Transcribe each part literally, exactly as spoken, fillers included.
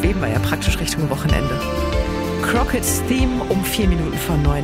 gehen wir ja praktisch Richtung Wochenende. Crockett's Theme um vier Minuten vor neun.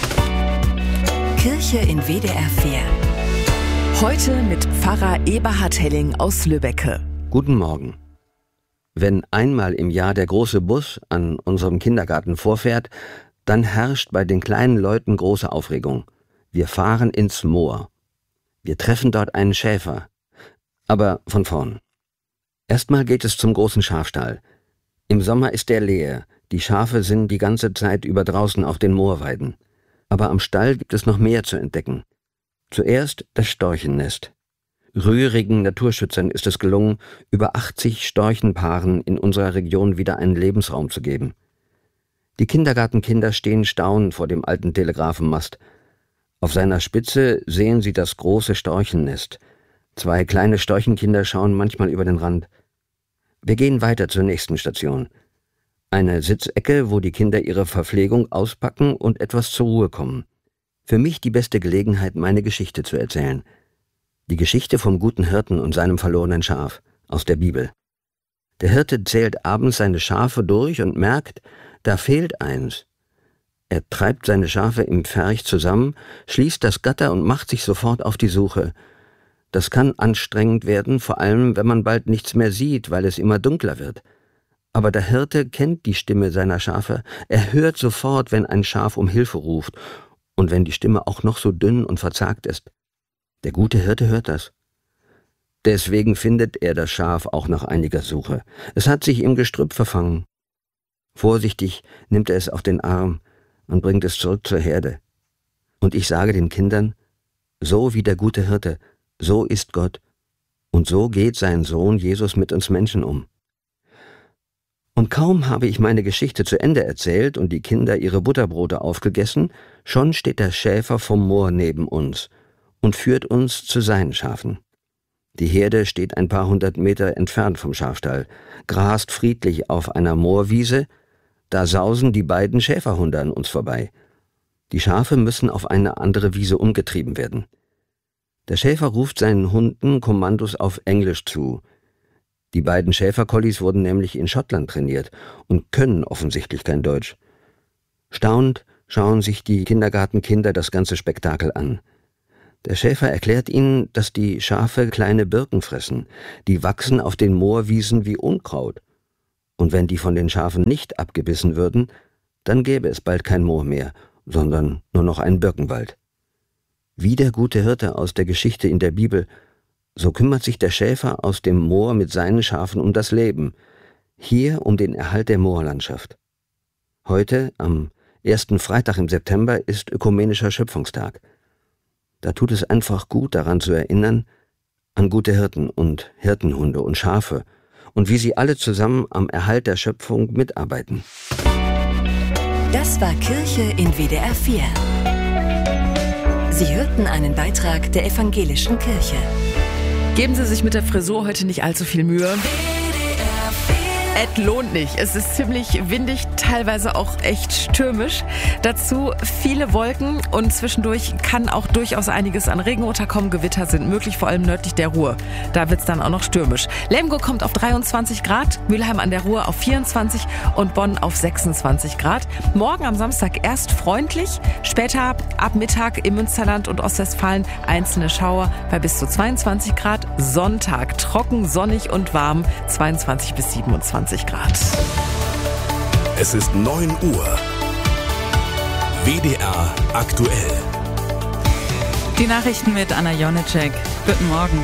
Kirche in W D R vier. Heute mit Pfarrer Eberhard Helling aus Lübbecke. Guten Morgen. Wenn einmal im Jahr der große Bus an unserem Kindergarten vorfährt, dann herrscht bei den kleinen Leuten große Aufregung. Wir fahren ins Moor. Wir treffen dort einen Schäfer. Aber von vorn. Erstmal geht es zum großen Schafstall. Im Sommer ist der leer. Die Schafe sind die ganze Zeit über draußen auf den Moorweiden. Aber am Stall gibt es noch mehr zu entdecken. Zuerst das Storchennest. Rührigen Naturschützern ist es gelungen, über achtzig Storchenpaaren in unserer Region wieder einen Lebensraum zu geben. Die Kindergartenkinder stehen staunend vor dem alten Telegrafenmast. Auf seiner Spitze sehen sie das große Storchennest. Zwei kleine Storchenkinder schauen manchmal über den Rand. Wir gehen weiter zur nächsten Station. Eine Sitzecke, wo die Kinder ihre Verpflegung auspacken und etwas zur Ruhe kommen. Für mich die beste Gelegenheit, meine Geschichte zu erzählen. Die Geschichte vom guten Hirten und seinem verlorenen Schaf aus der Bibel. Der Hirte zählt abends seine Schafe durch und merkt, da fehlt eins. Er treibt seine Schafe im Pferch zusammen, schließt das Gatter und macht sich sofort auf die Suche. Das kann anstrengend werden, vor allem wenn man bald nichts mehr sieht, weil es immer dunkler wird. Aber der Hirte kennt die Stimme seiner Schafe. Er hört sofort, wenn ein Schaf um Hilfe ruft und wenn die Stimme auch noch so dünn und verzagt ist. Der gute Hirte hört das. Deswegen findet er das Schaf auch nach einiger Suche. Es hat sich im Gestrüpp verfangen. Vorsichtig nimmt er es auf den Arm und bringt es zurück zur Herde. Und ich sage den Kindern, so wie der gute Hirte, so ist Gott. Und so geht sein Sohn Jesus mit uns Menschen um. Und kaum habe ich meine Geschichte zu Ende erzählt und die Kinder ihre Butterbrote aufgegessen, schon steht der Schäfer vom Moor neben uns und führt uns zu seinen Schafen. Die Herde steht ein paar hundert Meter entfernt vom Schafstall, grast friedlich auf einer Moorwiese. Da sausen die beiden Schäferhunde an uns vorbei. Die Schafe müssen auf eine andere Wiese umgetrieben werden. Der Schäfer ruft seinen Hunden Kommandos auf Englisch zu. Die beiden Schäferkollis wurden nämlich in Schottland trainiert und können offensichtlich kein Deutsch. Staunend schauen sich die Kindergartenkinder das ganze Spektakel an. Der Schäfer erklärt ihnen, dass die Schafe kleine Birken fressen. Die wachsen auf den Moorwiesen wie Unkraut. Und wenn die von den Schafen nicht abgebissen würden, dann gäbe es bald kein Moor mehr, sondern nur noch einen Birkenwald. Wie der gute Hirte aus der Geschichte in der Bibel, so kümmert sich der Schäfer aus dem Moor mit seinen Schafen um das Leben, hier um den Erhalt der Moorlandschaft. Heute, am ersten Freitag im September, ist Ökumenischer Schöpfungstag. Da tut es einfach gut, daran zu erinnern, an gute Hirten und Hirtenhunde und Schafe und wie sie alle zusammen am Erhalt der Schöpfung mitarbeiten. Das war Kirche in W D R vier. Sie hörten einen Beitrag der Evangelischen Kirche. Geben Sie sich mit der Frisur heute nicht allzu viel Mühe. Es lohnt nicht. Es ist ziemlich windig, teilweise auch echt stürmisch. Dazu viele Wolken und zwischendurch kann auch durchaus einiges an Regen runterkommen. Gewitter sind möglich, vor allem nördlich der Ruhr. Da wird es dann auch noch stürmisch. Lemgo kommt auf dreiundzwanzig Grad, Mülheim an der Ruhr auf vierundzwanzig und Bonn auf sechsundzwanzig Grad. Morgen am Samstag erst freundlich, später ab Mittag im Münsterland und Ostwestfalen einzelne Schauer bei bis zu zweiundzwanzig Grad. Sonntag trocken, sonnig und warm, zweiundzwanzig bis siebenundzwanzig Grad. Es ist neun Uhr. W D R aktuell. Die Nachrichten mit Anna Jonitschek. Guten Morgen.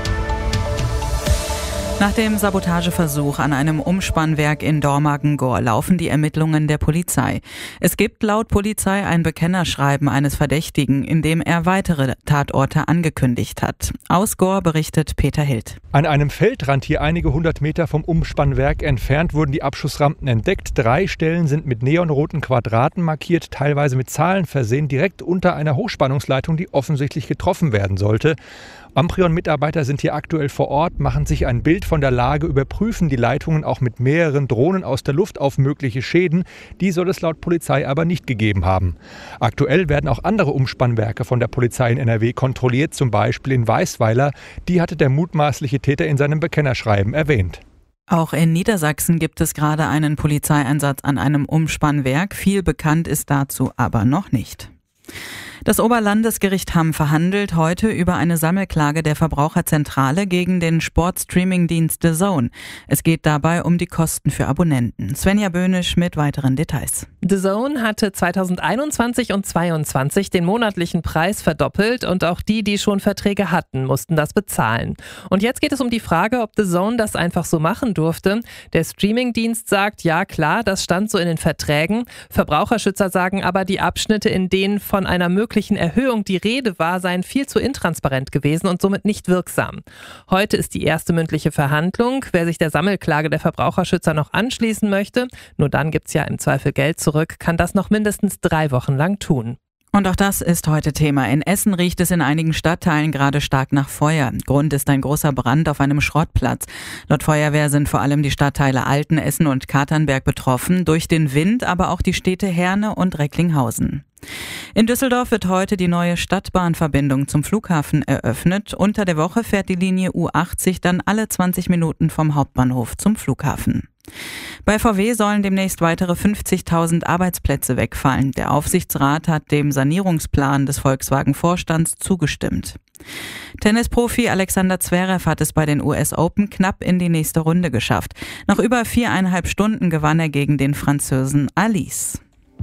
Nach dem Sabotageversuch an einem Umspannwerk in Dormagen-Gohr laufen die Ermittlungen der Polizei. Es gibt laut Polizei ein Bekennerschreiben eines Verdächtigen, in dem er weitere Tatorte angekündigt hat. Aus Gohr berichtet Peter Hild. An einem Feldrand hier einige hundert Meter vom Umspannwerk entfernt wurden die Abschussrampen entdeckt. Drei Stellen sind mit neonroten Quadraten markiert, teilweise mit Zahlen versehen, direkt unter einer Hochspannungsleitung, die offensichtlich getroffen werden sollte. Amprion-Mitarbeiter sind hier aktuell vor Ort, machen sich ein Bild von der Lage, überprüfen die Leitungen auch mit mehreren Drohnen aus der Luft auf mögliche Schäden. Die soll es laut Polizei aber nicht gegeben haben. Aktuell werden auch andere Umspannwerke von der Polizei in N R W kontrolliert, zum Beispiel in Weißweiler. Die hatte der mutmaßliche Täter in seinem Bekennerschreiben erwähnt. Auch in Niedersachsen gibt es gerade einen Polizeieinsatz an einem Umspannwerk. Viel bekannt ist dazu aber noch nicht. Das Oberlandesgericht Hamm verhandelt heute über eine Sammelklage der Verbraucherzentrale gegen den Sportstreaming-Dienst The Zone. Es geht dabei um die Kosten für Abonnenten. Svenja Böhnisch mit weiteren Details. The Zone hatte zweitausendeinundzwanzig und zweitausendzweiundzwanzig den monatlichen Preis verdoppelt und auch die, die schon Verträge hatten, mussten das bezahlen. Und jetzt geht es um die Frage, ob The Zone das einfach so machen durfte. Der Streaming-Dienst sagt, ja klar, das stand so in den Verträgen. Verbraucherschützer sagen aber, die Abschnitte, in denen von einer möglichen Erhöhung die Rede war, seien viel zu intransparent gewesen und somit nicht wirksam. Heute ist die erste mündliche Verhandlung. Wer sich der Sammelklage der Verbraucherschützer noch anschließen möchte, nur dann gibt's ja im Zweifel Geld zurück, kann das noch mindestens drei Wochen lang tun. Und auch das ist heute Thema. In Essen riecht es in einigen Stadtteilen gerade stark nach Feuer. Grund ist ein großer Brand auf einem Schrottplatz. Laut Feuerwehr sind vor allem die Stadtteile Altenessen und Katernberg betroffen, durch den Wind aber auch die Städte Herne und Recklinghausen. In Düsseldorf wird heute die neue Stadtbahnverbindung zum Flughafen eröffnet. Unter der Woche fährt die Linie U achtzig dann alle zwanzig Minuten vom Hauptbahnhof zum Flughafen. Bei V W sollen demnächst weitere fünfzigtausend Arbeitsplätze wegfallen. Der Aufsichtsrat hat dem Sanierungsplan des Volkswagen-Vorstands zugestimmt. Tennisprofi Alexander Zverev hat es bei den U S Open knapp in die nächste Runde geschafft. Nach über viereinhalb Stunden gewann er gegen den Franzosen Alice.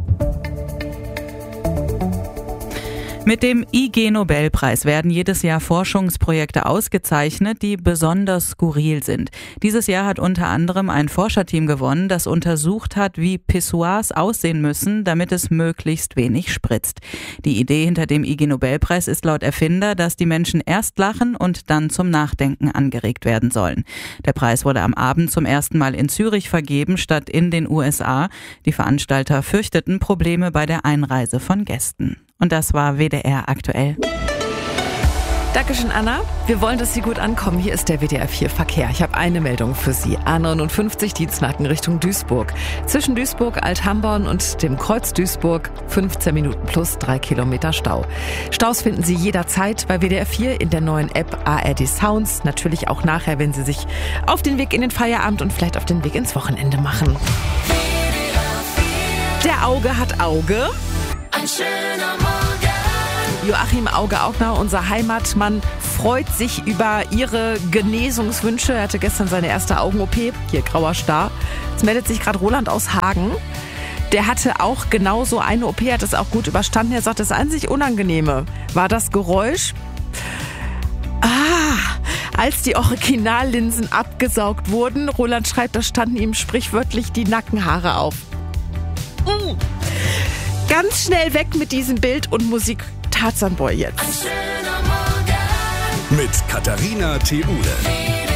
Mit dem I G-Nobelpreis werden jedes Jahr Forschungsprojekte ausgezeichnet, die besonders skurril sind. Dieses Jahr hat unter anderem ein Forscherteam gewonnen, das untersucht hat, wie Pissoirs aussehen müssen, damit es möglichst wenig spritzt. Die Idee hinter dem I G-Nobelpreis ist laut Erfinder, dass die Menschen erst lachen und dann zum Nachdenken angeregt werden sollen. Der Preis wurde am Abend zum ersten Mal in Zürich vergeben, statt in den U S A. Die Veranstalter fürchteten Probleme bei der Einreise von Gästen. Und das war W D R aktuell. Dankeschön, Anna. Wir wollen, dass Sie gut ankommen. Hier ist der W D R vier Verkehr. Ich habe eine Meldung für Sie. A neunundfünfzig Dienstlaken Richtung Duisburg. Zwischen Duisburg, Althamborn und dem Kreuz Duisburg fünfzehn Minuten plus drei Kilometer Stau. Staus finden Sie jederzeit bei W D R vier in der neuen App A R D Sounds. Natürlich auch nachher, wenn Sie sich auf den Weg in den Feierabend und vielleicht auf den Weg ins Wochenende machen. Der Auge hat Auge. Ein schöner Morgen. Joachim Auge-Augner, unser Heimatmann, freut sich über Ihre Genesungswünsche. Er hatte gestern seine erste Augen-O P. Hier, grauer Star. Jetzt meldet sich gerade Roland aus Hagen. Der hatte auch genauso eine O P, hat es auch gut überstanden. Er sagt, das einzig Unangenehme war das Geräusch, ah, als die Originallinsen abgesaugt wurden. Roland schreibt, da standen ihm sprichwörtlich die Nackenhaare auf. Mm. Ganz schnell weg mit diesem Bild und Musik. Tarzan Boy jetzt. Ein schöner Morgen mit Katharina Theule.